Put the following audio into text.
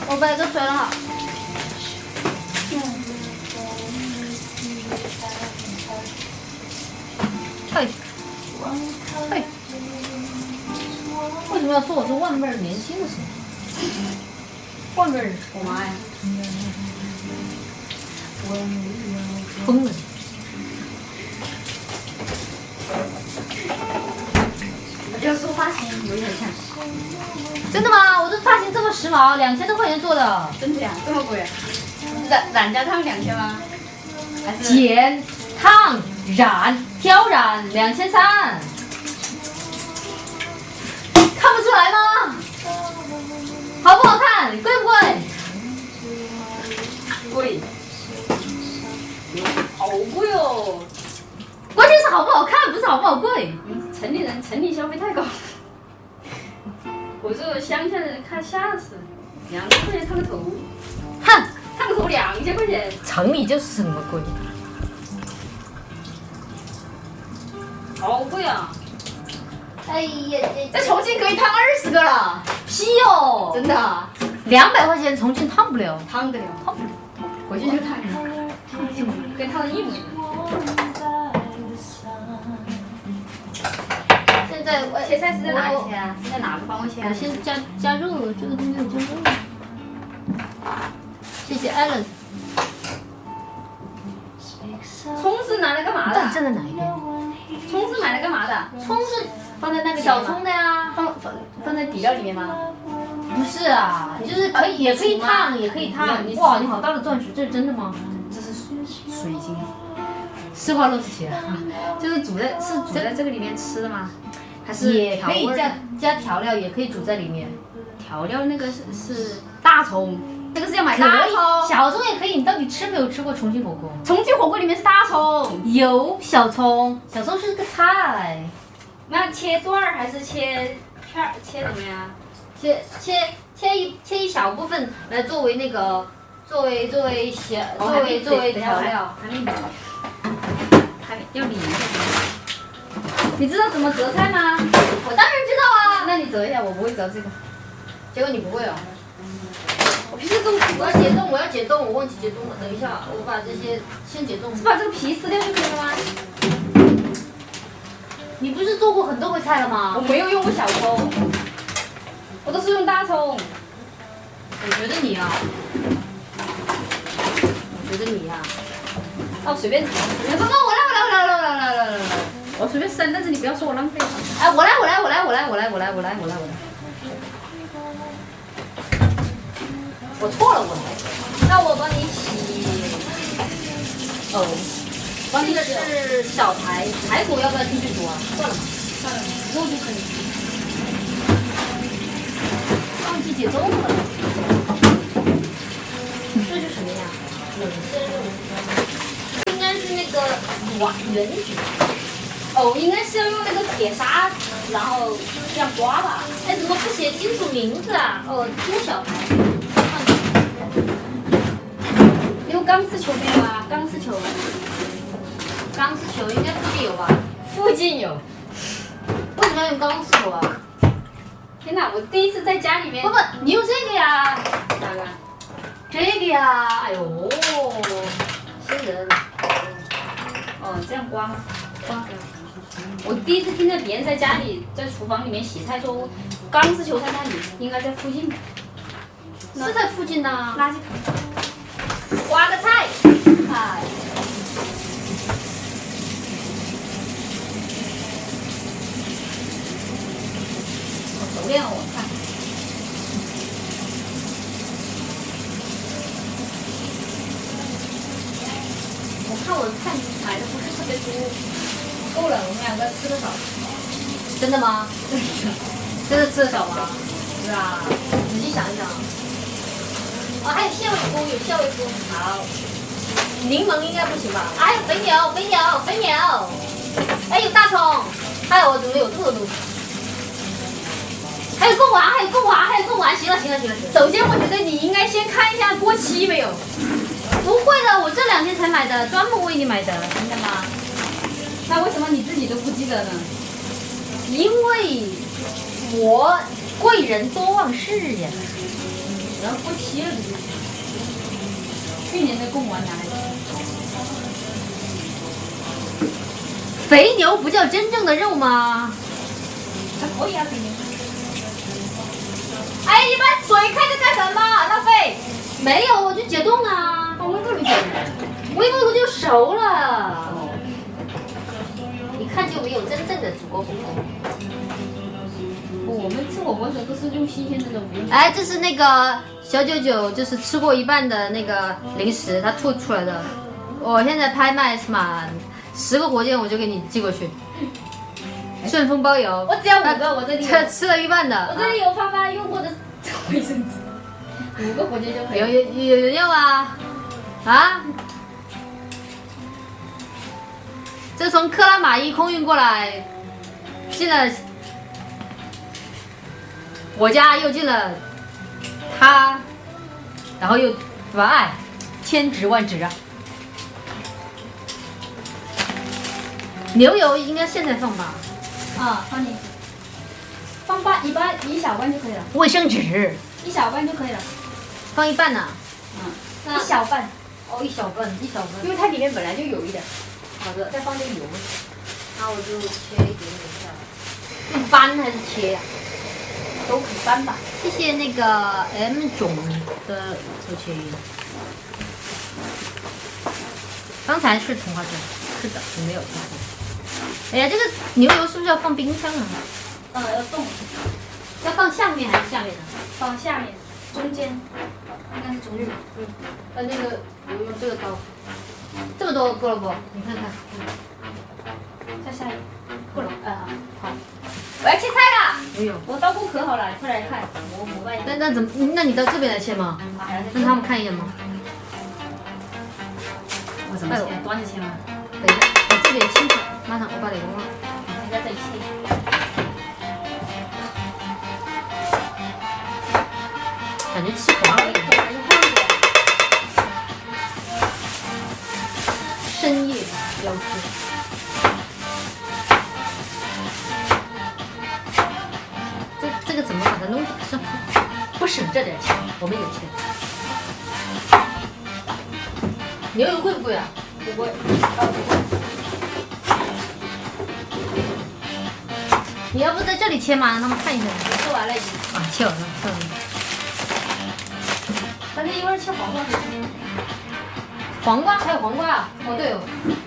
我把这个水了哈。嘿，嘿，为什么要说我是万妹儿年轻的时候？万妹儿，我妈呀，疯了。 我就说发型有点像。 真的吗？我这发型这么时髦，2000多块钱做的。 真的呀？这么贵？染加烫2000吗？还是剪、烫、染、挑染2300，看不出来吗？好不好看？贵不贵？ 贵？好贵哦！ 关键是好不好看，不是好不好贵。 城里人城里消费太高，我这个乡下人看吓死了，2000块钱烫个头， 哼， 烫个头2000块钱， 城里就是什么贵。 好贵啊！ 哎呀， 在重庆可以烫20个了， 屁哦， 真的啊 200块钱重庆烫不了， 烫得了， 烫不了。 回去就烫，跟烫的一模一样。 现在我切菜是在哪里切啊？是在哪个方位切啊？ 我先加肉，这个都没有加肉。谢谢 Allen。 葱是拿来干嘛到底的？ 站在哪一边？ 葱是买来干嘛的？ 葱是放在那个小葱的呀。 放在底料里面吗？ 不是啊，就是可以，也可以烫，也可以烫。哇，你好大的钻石，这是真的吗？ 这是水晶， 施华洛世奇啊， 就是煮在这个里面吃的吗？还是也可以调味儿加调料，也可以煮在里面。 调料那个是大葱，这个是要买可以， 大葱。 小葱也可以。你到底吃没有吃过重庆火锅？ 重庆火锅里面是大葱， 有小葱，小葱是个菜。 那切段儿还是切片儿？切怎么样？ 切一小部分来作为那个作为调料。 还没要理一下。你知道怎么择菜吗？ 我当然知道啊， 那你择一下，我不会择这个。 结果你不会哦。 我平时都我要解冻，我忘记解冻了。等一下，我把这些先解冻。 是把这个皮撕掉就可以了吗？ 你不是做过很多回菜了吗我？没有用过小葱，我都是用大葱。 我觉得你啊， 哦，随便， 不，我来， 我随便删，但是你不要说我浪费了。 哎，我来，我错了，那我帮你洗。哦，这个是小排，排骨要不要进去煮啊？算了吧，肉就可以。忘记解冻了。这是什么呀？冷鲜肉。应该是那个圆子。 哦，应该是要用那个铁砂，然后这样刮吧。 哎，怎么不写清楚名字啊？哦，猪小排。 用钢丝球没有啊？钢丝球， 钢丝球应该附近有吧？ 附近有。 为什么要用钢丝球啊？ 天哪，我第一次在家里面。 不，你用这个呀？ 哪个？ 这个呀？哎呦，新人。 哦，这样刮吗？刮。我第一次听见别人在家里在厨房里面洗菜说钢丝球在那里，应该在附近。 是在附近呢。 垃圾桶。 刮个菜。哎。好熟练哦，我看。我看我菜买的不是特别多，够了，我们2个吃的少。真的吗？真的吃的少吗？是啊，仔细想一想。哦，还有蟹味菇，有蟹味菇。好。柠檬应该不行吧？还有肥牛。哎，有大葱。哎，我怎么有这么多东西？还有贡丸。行了。 首先，我觉得你应该先看一下过期没有。 不会的，我这2天才买的，专门为你买的。 真的吗？那为什么你自己都不记得呢？ 因为我贵人多忘事呀。 然后过期了，去年的贡丸拿来吃。 肥牛不叫真正的肉吗？ 还可以啊，肥牛。 哎，你把水开着干什么？浪费！没有，我就解冻啊， 放微波炉解冻。 微波炉就熟了。一看就没有真正的煮过火锅。 我们吃火锅的时候都是用新鲜的肉，不用。 哎，这是那个小九九，就是吃过一半的那个零食，他吐出来的。我现在拍卖是满10个火箭，我就给你寄过去，顺丰包邮。 我只要5个，我这里有。 吃了一半的。 我这里有发发用过的卫生纸，5个火箭就可以。 有要啊？啊？这从克拉玛依空运过来，进了我家，又进了他，然后又对吧？哎，千值万值啊！牛油应该现在放吧？ 啊，放进去，放一小半就可以了， 卫生纸一小半就可以了。 放一半呢、 一小半， 哦，一小半， 因为它里面本来就有一点。 好的， 再放点油。 那我就切一点点下来。用掰还是切呀、 都可以翻吧。 谢谢那个 M 种的周切鱼。刚才是同花顺，是的，没有同花顺。哎呀，这个牛油是不是要放冰箱啊？ 要冻， 要放上面还是下面呢？ 放下面，中间，应该是中间。 那个我用这个刀，这么多够了不？你看看。 再下一个，够了。好。我要切菜啦！ 没有。 我刀工可好了，快来看，我膜拜。 那怎么？那你到这边来切吗？让他们看一眼吗？ 我怎么切？端着切吗？ 等一下，我这边清楚，马上我把那个忘了。 你在这里切。 感觉吃黄了一点。深夜要吃。这个怎么把它弄上？不省这点钱，我们有钱。牛油贵不贵啊？ 不贵， 你要不在这里切吗？让他们看一下。 切完了已经。 啊，切完了，算了。 但是一会儿切黄瓜。 黄瓜还有黄瓜啊？哦对哦。